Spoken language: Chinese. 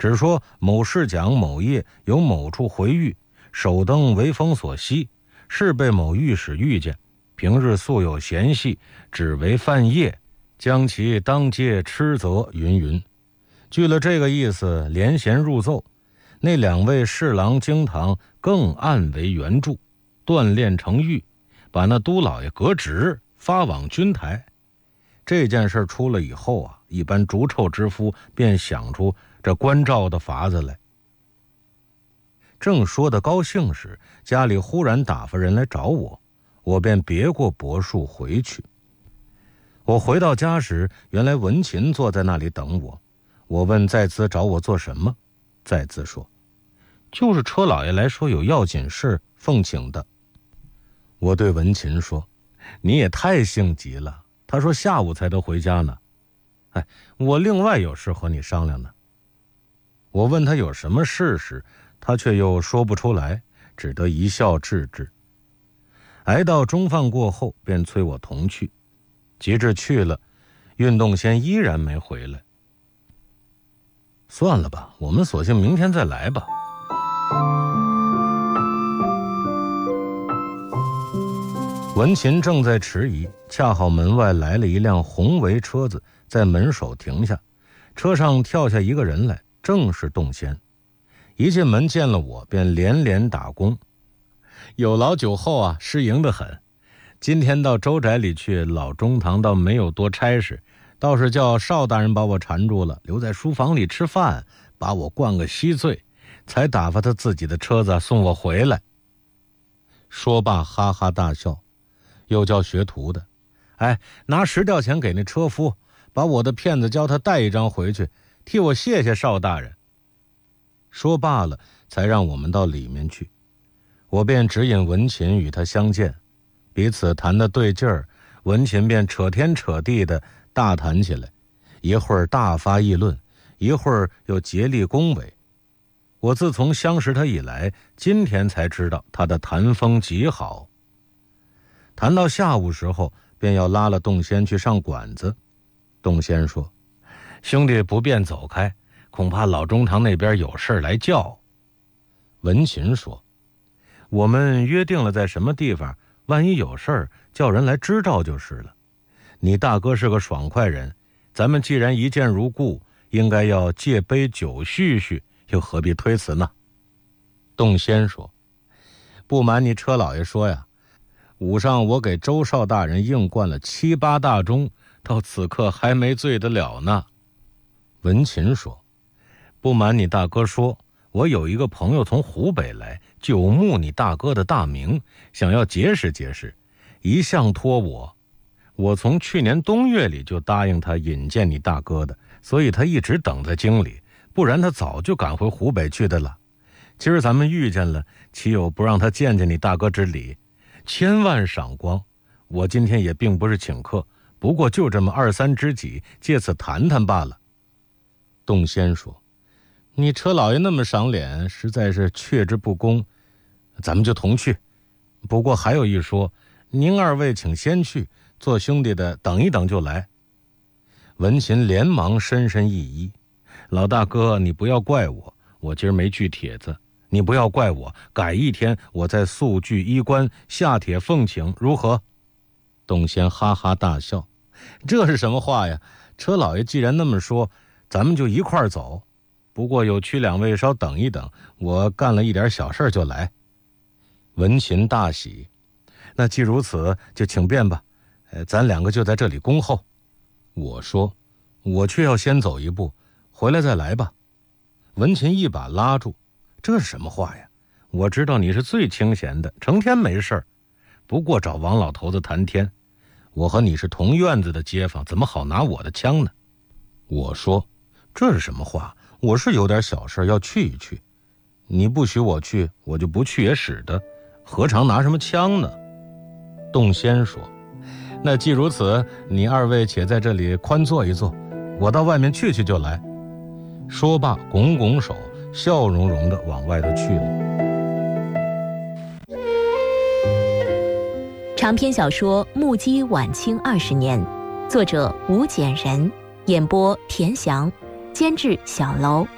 只说某市讲某夜有某处回狱，手登为封所悉，是被某御史遇见，平日素有嫌隙，只为犯业，将其当街斥责云云。据了这个意思，连衔入奏。那2位侍郎经堂更暗为援助，锻炼成狱，把那都老爷革职，发往军台。这件事出了以后啊，一般逐臭之夫便想出这关照的法子来。正说得高兴时，家里忽然打发人来找我，我便别过柏树回去。我回到家时，原来文琴坐在那里等我。我问在兹找我做什么，在兹说就是车老爷来说有要紧事奉请的。我对文琴说，你也太性急了，他说下午才得回家呢。我另外有事和你商量呢。我问他有什么事时，他却又说不出来，只得一笑置之。挨到中饭过后，便催我同去。及至去了，运动先依然没回来。算了吧，我们索性明天再来吧。文琴正在迟疑，恰好门外来了一辆红围车子，在门首停下，车上跳下一个人来，正是洞仙。一进门见了我，便连连打工。有劳酒后啊，失迎得很。今天到周宅里去，老中堂倒没有多差事，倒是叫邵大人把我缠住了，留在书房里吃饭，把我灌个稀醉，才打发他自己的车子送我回来。说罢哈哈大笑，又叫学徒的，拿10吊钱给那车夫，把我的片子教他带一张回去，替我谢谢邵大人。说罢了，才让我们到里面去。我便指引文琴与他相见，彼此谈得对劲儿，文琴便扯天扯地的大谈起来，一会儿大发议论，一会儿又竭力恭维。我自从相识他以来，今天才知道他的谈风极好。谈到下午时候，便要拉了洞仙去上馆子。洞仙说，兄弟不便走开，恐怕老中堂那边有事来叫。文琴说，我们约定了在什么地方，万一有事叫人来知道就是了。你大哥是个爽快人，咱们既然一见如故，应该要借杯酒叙叙，又何必推辞呢？洞仙说，不瞒你车老爷说呀，午上我给周少大人硬灌了7、8大盅，到此刻还没醉得了呢。文琴说，不瞒你大哥说，我有一个朋友从湖北来，久慕你大哥的大名，想要结识结识，一向托我从去年冬月里就答应他引荐你大哥的，所以他一直等在京里，不然他早就赶回湖北去的了。今儿咱们遇见了，岂有不让他见见你大哥之理？千万赏光。我今天也并不是请客，不过就这么2、3知己，借此谈谈罢了。洞仙说，你车老爷那么赏脸，实在是却之不恭，咱们就同去。不过还有一说，您2位请先去，做兄弟的等一等就来。文琴连忙深深一揖，老大哥，你不要怪我今儿没具帖子，你不要怪我，改一天我再速具衣冠，下帖奉请，如何？洞仙哈哈大笑，这是什么话呀？车老爷既然那么说，咱们就一块儿走。不过有屈2位稍等一等，我干了一点小事就来。文琴大喜，那既如此，就请便吧，咱2个就在这里恭候。我说，我却要先走一步，回来再来吧。文琴一把拉住，这是什么话呀？我知道你是最清闲的，成天没事儿，不过找王老头子谈天。我和你是同院子的街坊，怎么好拿我的枪呢？我说，这是什么话？我是有点小事要去一去，你不许我去，我就不去也使得，何尝拿什么枪呢？洞仙说，那既如此，你2位且在这里宽坐一坐，我到外面去就来。说罢拱拱手，笑容容的往外头去了。 长篇小说《目击晚清20年》，作者吴简人，演播田祥，监制小楼。